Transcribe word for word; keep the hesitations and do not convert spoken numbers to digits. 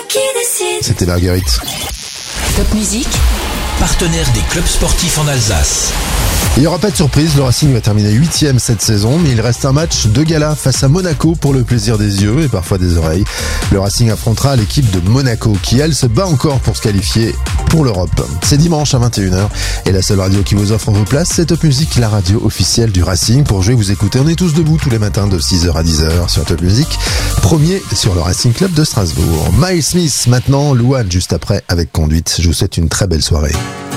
qui décide. C'était Marguerite. Top Musique, partenaire des clubs sportifs en Alsace. Il n'y aura pas de surprise, le Racing va terminer huitième cette saison, mais il reste un match de gala face à Monaco pour le plaisir des yeux et parfois des oreilles. Le Racing affrontera l'équipe de Monaco qui, elle, se bat encore pour se qualifier pour l'Europe. C'est dimanche à vingt et une heures et la seule radio qui vous offre vos places, c'est Top Music, la radio officielle du Racing. Pour jouer, vous écoutez, on est tous debout tous les matins de six heures à dix heures sur Top Music, premier sur le Racing Club de Strasbourg. Miles Smith maintenant, Louane juste après avec Conduite. Je vous souhaite une très belle soirée.